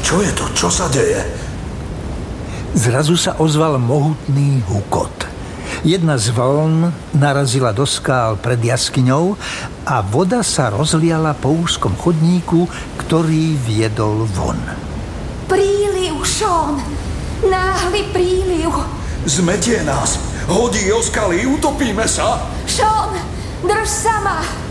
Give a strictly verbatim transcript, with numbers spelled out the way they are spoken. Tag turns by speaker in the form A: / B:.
A: Čo je to? Čo sa deje?
B: Zrazu sa ozval mohutný hukot. Jedna z vln narazila do skál pred jaskyňou a voda sa rozliala po úzkom chodníku, ktorý viedol von.
C: Príliv, Sean! Náhly príliv!
A: Zmetie nás! Hodí o skaly, utopíme sa!
C: Sean, drž sa ma!